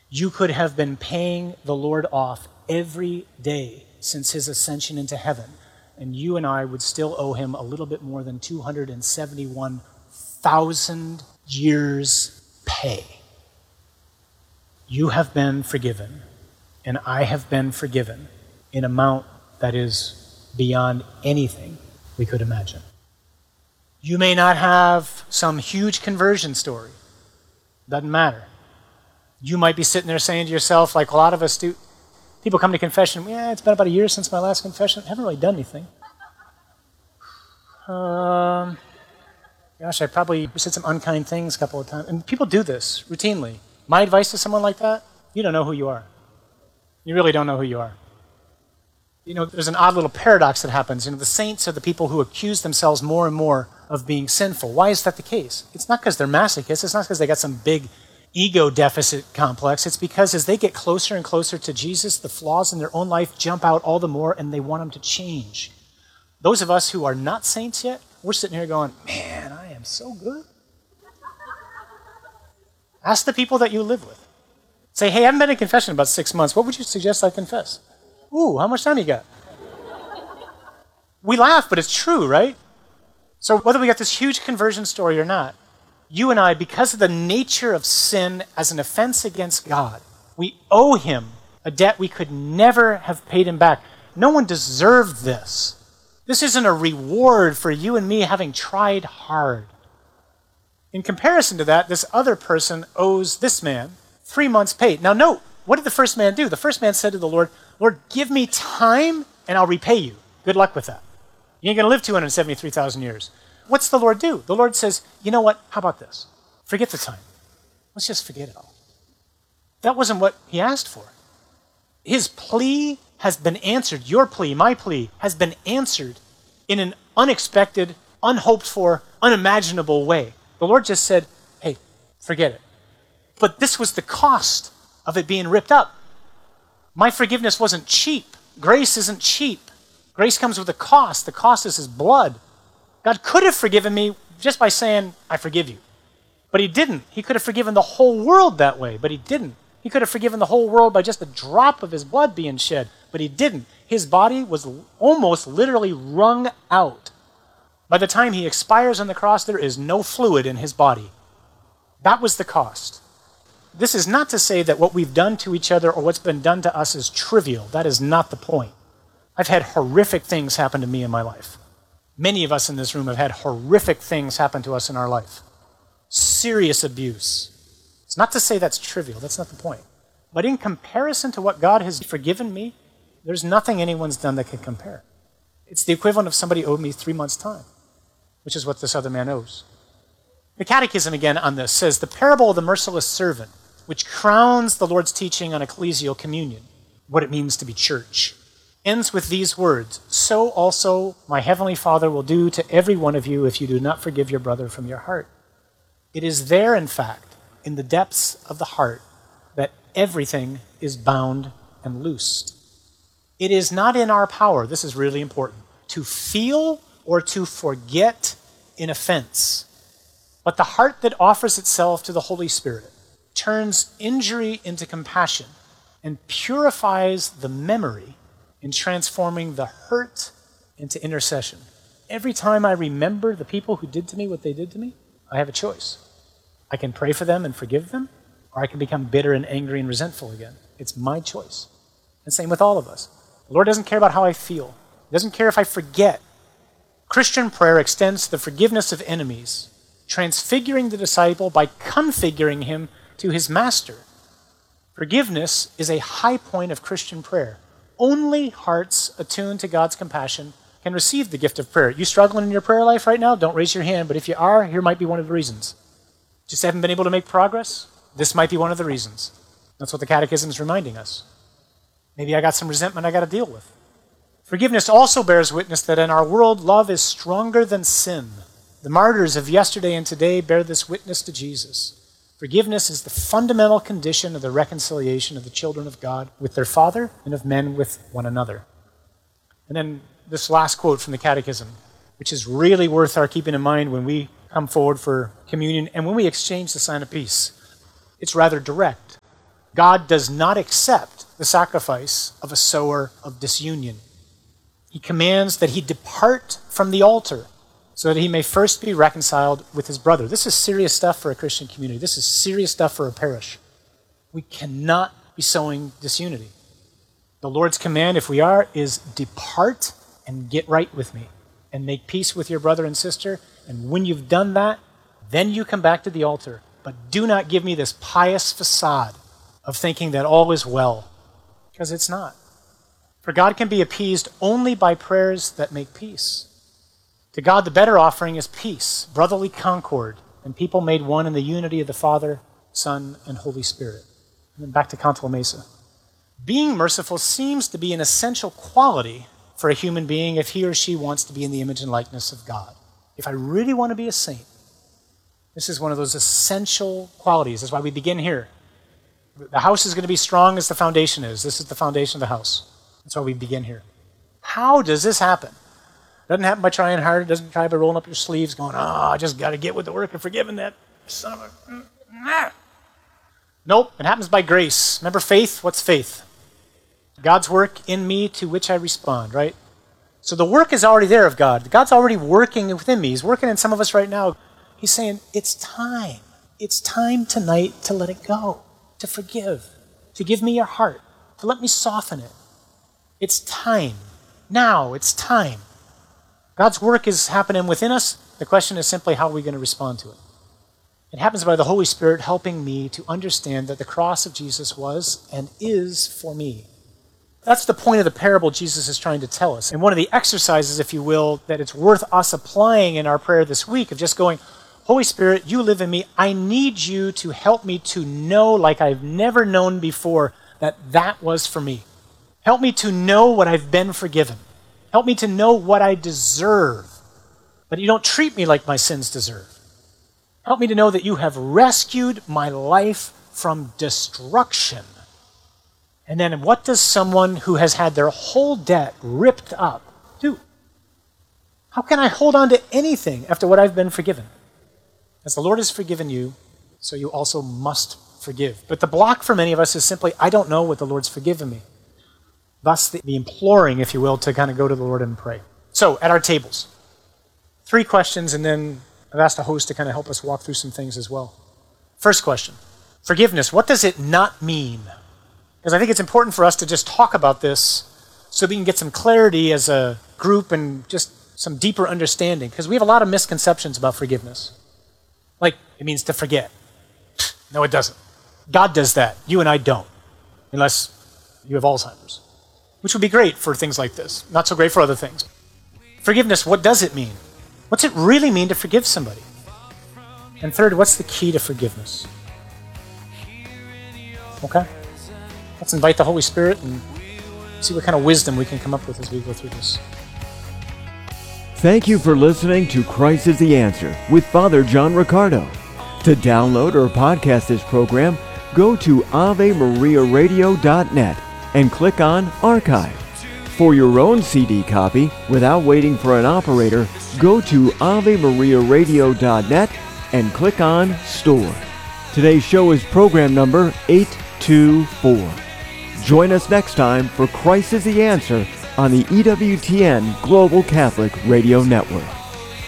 You could have been paying the Lord off every day since his ascension into heaven, and you and I would still owe him a little bit more than 271,000 years' pay. You have been forgiven, and I have been forgiven in an amount that is beyond anything we could imagine. You may not have some huge conversion story. Doesn't matter. You might be sitting there saying to yourself, like a lot of us do, people come to confession, yeah, it's been about a year since my last confession. I haven't really done anything. Gosh, I probably said some unkind things a couple of times. And people do this routinely. My advice to someone like that, you don't know who you are. You really don't know who you are. There's an odd little paradox that happens. The saints are the people who accuse themselves more and more of being sinful. Why is that the case? It's not because they're masochists. It's not because they got some big ego deficit complex. It's because as they get closer and closer to Jesus, the flaws in their own life jump out all the more and they want him to change. Those of us who are not saints yet, we're sitting here going, man, I am so good. Ask the people that you live with. Say, hey, I haven't been in confession in about 6 months. What would you suggest I confess? Ooh, how much time you got? We laugh, but it's true, right? So whether we got this huge conversion story or not, you and I, because of the nature of sin as an offense against God, we owe him a debt we could never have paid him back. No one deserved this. This isn't a reward for you and me having tried hard. In comparison to that, this other person owes this man 3 months' pay. Now note, what did the first man do? The first man said to the Lord, Lord, give me time and I'll repay you. Good luck with that. You ain't going to live 273,000 years. What's the Lord do? The Lord says, you know what? How about this? Forget the time. Let's just forget it all. That wasn't what he asked for. His plea has been answered. Your plea, my plea, has been answered in an unexpected, unhoped for, unimaginable way. The Lord just said, hey, forget it. But this was the cost of it being ripped up. My forgiveness wasn't cheap. Grace isn't cheap. Grace comes with a cost. The cost is his blood. God could have forgiven me just by saying, I forgive you. But he didn't. He could have forgiven the whole world that way, but he didn't. He could have forgiven the whole world by just a drop of his blood being shed, but he didn't. His body was almost literally wrung out. By the time he expires on the cross, there is no fluid in his body. That was the cost. This is not to say that what we've done to each other or what's been done to us is trivial. That is not the point. I've had horrific things happen to me in my life. Many of us in this room have had horrific things happen to us in our life. Serious abuse. It's not to say that's trivial. That's not the point. But in comparison to what God has forgiven me, there's nothing anyone's done that can compare. It's the equivalent of somebody owed me 3 months' time, which is what this other man owes. The Catechism, again, on this says, the parable of the merciless servant, which crowns the Lord's teaching on ecclesial communion, what it means to be church, ends with these words, so also my heavenly Father will do to every one of you if you do not forgive your brother from your heart. It is there, in fact, in the depths of the heart, that everything is bound and loosed. It is not in our power, this is really important, to feel or to forget an offense. But the heart that offers itself to the Holy Spirit turns injury into compassion and purifies the memory in transforming the hurt into intercession. Every time I remember the people who did to me what they did to me, I have a choice. I can pray for them and forgive them, or I can become bitter and angry and resentful again. It's my choice. And same with all of us. The Lord doesn't care about how I feel. He doesn't care if I forget. Christian prayer extends to the forgiveness of enemies, transfiguring the disciple by configuring him to his master. Forgiveness is a high point of Christian prayer. Only hearts attuned to God's compassion can receive the gift of prayer. You struggling in your prayer life right now? Don't raise your hand, but if you are, here might be one of the reasons. Just haven't been able to make progress? This might be one of the reasons. That's what the Catechism is reminding us. Maybe I got some resentment I got to deal with. Forgiveness also bears witness that in our world, love is stronger than sin. The martyrs of yesterday and today bear this witness to Jesus. Forgiveness is the fundamental condition of the reconciliation of the children of God with their Father and of men with one another. And then this last quote from the Catechism, which is really worth our keeping in mind when we come forward for communion and when we exchange the sign of peace. It's rather direct. God does not accept the sacrifice of a sower of disunion. He commands that he depart from the altar so that he may first be reconciled with his brother. This is serious stuff for a Christian community. This is serious stuff for a parish. We cannot be sowing disunity. The Lord's command, if we are, is depart and get right with me and make peace with your brother and sister. And when you've done that, then you come back to the altar. But do not give me this pious facade of thinking that all is well, because it's not. For God can be appeased only by prayers that make peace. To God, the better offering is peace, brotherly concord, and people made one in the unity of the Father, Son, and Holy Spirit. And then back to Canto Mesa. Being merciful seems to be an essential quality for a human being if he or she wants to be in the image and likeness of God. If I really want to be a saint, this is one of those essential qualities. That's why we begin here. The house is going to be strong as the foundation is. This is the foundation of the house. That's why we begin here. How does this happen? It doesn't happen by trying hard. It doesn't try by rolling up your sleeves going, I just got to get with the work of forgiving that son of a... Nope, it happens by grace. Remember faith? What's faith? God's work in me to which I respond, right? So the work is already there of God. God's already working within me. He's working in some of us right now. He's saying, it's time. It's time tonight to let it go, to forgive, to give me your heart, to let me soften it. It's time. Now, it's time. God's work is happening within us. The question is simply, how are we going to respond to it? It happens by the Holy Spirit helping me to understand that the cross of Jesus was and is for me. That's the point of the parable Jesus is trying to tell us. And one of the exercises, if you will, that it's worth us applying in our prayer this week of just going, Holy Spirit, you live in me. I need you to help me to know like I've never known before that was for me. Help me to know what I've been forgiven. Help me to know what I deserve, but you don't treat me like my sins deserve. Help me to know that you have rescued my life from destruction. And then what does someone who has had their whole debt ripped up do? How can I hold on to anything after what I've been forgiven? As the Lord has forgiven you, so you also must forgive. But the block for many of us is simply, I don't know what the Lord's forgiven me. Thus the imploring, if you will, to kind of go to the Lord and pray. So, at our tables, 3 questions, and then I've asked a host to kind of help us walk through some things as well. First question, forgiveness, what does it not mean? Because I think it's important for us to just talk about this so we can get some clarity as a group and just some deeper understanding. Because we have a lot of misconceptions about forgiveness. Like, it means to forget. No, it doesn't. God does that. You and I don't. Unless you have Alzheimer's. Which would be great for things like this. Not so great for other things. Forgiveness, what does it mean? What's it really mean to forgive somebody? And third, what's the key to forgiveness? Okay? Let's invite the Holy Spirit and see what kind of wisdom we can come up with as we go through this. Thank you for listening to Christ is the Answer with Father John Riccardo. To download or podcast this program, go to AveMariaRadio.net and click on Archive. For your own CD copy, without waiting for an operator, go to AveMariaRadio.net and click on Store. Today's show is program number 824. Join us next time for Christ is the Answer on the EWTN Global Catholic Radio Network.